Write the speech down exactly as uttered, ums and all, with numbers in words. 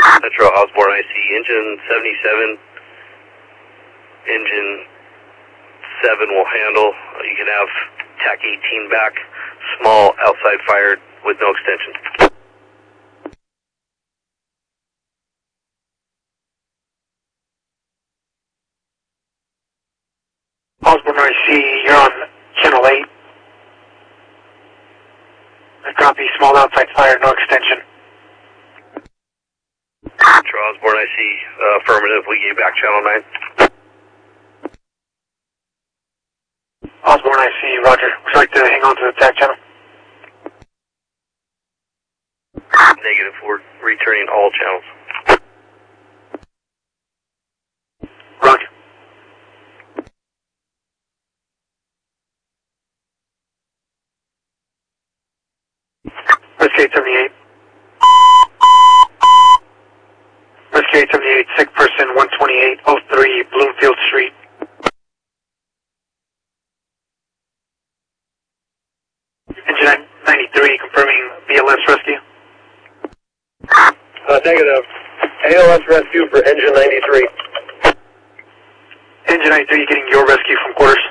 Metro Osborne, I see engine seventy-seven, engine seven will handle. You can have T A C eighteen back, small outside fired with no extension. Osborne, I see you're on channel eight. I copy, small outside fire, no extension. Metro Osborne, I see uh, affirmative, we gave back channel nine. Osborne, I see, roger. Would you like to hang on to the T A C channel? Negative, we're returning all channels. Roger. Rescue eight seventy-eight. Rescue eight seventy-eight, sick person one twenty-eight oh three Bloomfield Street. Engine ninety-three, confirming B L S rescue. Uh, negative. A L S rescue for engine ninety-three. Engine ninety-three, getting your rescue from quarters.